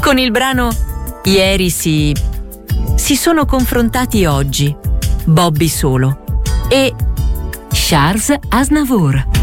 con il brano Ieri si sono confrontati oggi Bobby Solo e Charles Aznavour.